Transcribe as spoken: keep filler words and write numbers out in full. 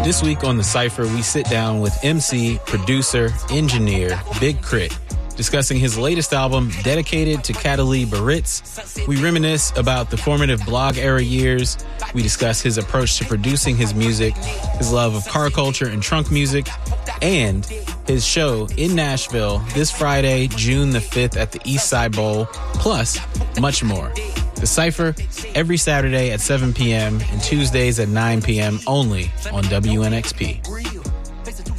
This week on The Cypher, we sit down with M C, producer, engineer, Big Crit, discussing his latest album, dedicated to Katalee Baritz. We reminisce about the formative blog era years. We discuss his approach to producing his music, his love of car culture and trunk music, and his show in Nashville this Friday, June the fifth at the Eastside Bowl, plus much more. The Cypher, every Saturday at seven p.m. and Tuesdays at nine p.m. only on W N X P.